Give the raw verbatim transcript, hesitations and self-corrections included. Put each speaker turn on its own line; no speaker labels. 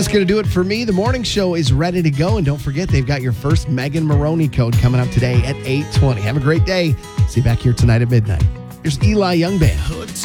That's going to do it for me. The morning show is ready to go. And don't forget, they've got your first Megan Maroney code coming up today at eight twenty. Have a great day. See you back here tonight at midnight. Here's Eli Youngband.